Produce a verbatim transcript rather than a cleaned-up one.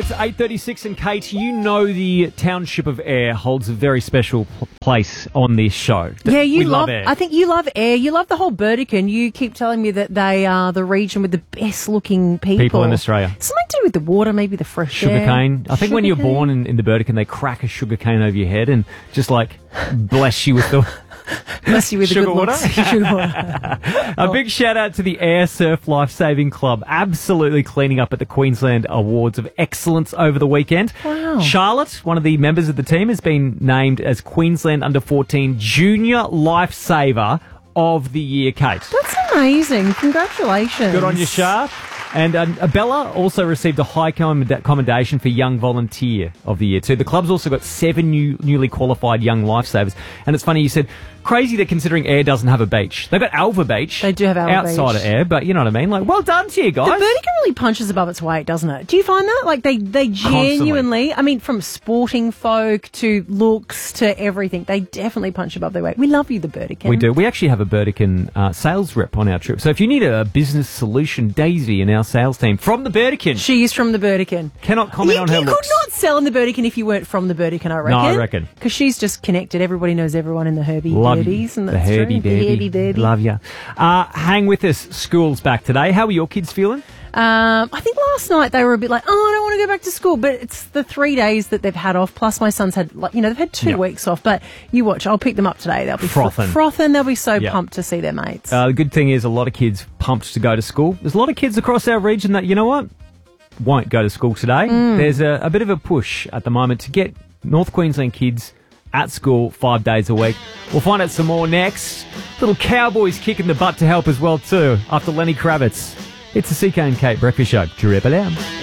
It's eight thirty-six, and Kate, you know the township of Ayr holds a very special p- place on this show. Yeah, you we love, love Ayr. I think you love Ayr. You love the whole Burdekin. You keep telling me that they are the region with the best looking people. People in Australia. Something to do with the water, maybe the fresh Sugar air. cane. I think Sugar when you're cane. born in, in the Burdekin, they crack a sugar cane over your head and just like bless you with the Bless you with the sugar good water. looks. Sugar water. A big shout out to the Ayr Surf Lifesaving Club, absolutely cleaning up at the Queensland Awards of Excellence over the weekend. Wow. Charlotte, one of the members of the team, has been named as Queensland Under fourteen Junior Lifesaver of the Year, Kate. That's amazing. Congratulations. Good on you, Shah. And um, Bella also received a high command- commendation for Young Volunteer of the Year too. The club's also got seven new, newly qualified young lifesavers. And it's funny, you said, crazy that considering Ayr doesn't have a beach. They've got Alva Beach. They do have Alva outside Beach. of Ayr, but you know what I mean? Like, well done to you guys. The Burdekin really punches above its weight, doesn't it? Do you find that? Like, they, they genuinely, I mean, from sporting folk to looks to everything, they definitely punch above their weight. We love you, the Burdekin. We do. We actually have a Burdekin uh, sales rep on our trip. So if you need a business solution, Daisy in our sales team from the Burdekin. She is from the Burdekin. Cannot comment you, on her you looks. could not sell in the Burdekin if you weren't from the Burdekin, I reckon. No, I reckon. Because she's just connected. Everybody knows everyone in the Herbie Love Derbies. you. And The that's Herbie true. Derby. The Herbie Derby. Love you. Uh, hang with us. School's back today. How are your kids feeling? Um, I think last night they were a bit like, oh, I don't want to go back to school. But it's the three days that they've had off. Plus my son's had, like, you know, they've had two Yeah. weeks off. But you watch, I'll pick them up today. They'll be fr- Frothing. frothing. They'll be so Yeah. pumped to see their mates. Uh, the good thing is a lot of kids pumped to go to school. There's a lot of kids across our region that, you know what, won't go to school today. Mm. There's a, a bit of a push at the moment to get North Queensland kids at school five days a week. We'll find out some more next. Little Cowboys kicking the butt to help as well too after Lenny Kravitz. It's the C K and Kate Breakfast Show. Triple M.